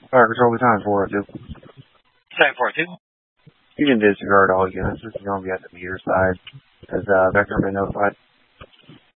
Fire Control, we time 402. 742. You can disregard all units. This is going to be at the meter side. Has Vector been notified?